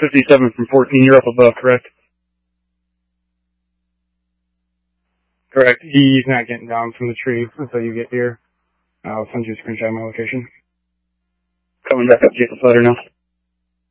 57 from 14. You're up above, correct? Correct. He's not getting down from the tree until you get here. I'll send you a screenshot of my location. Coming back up Jacob's ladder now.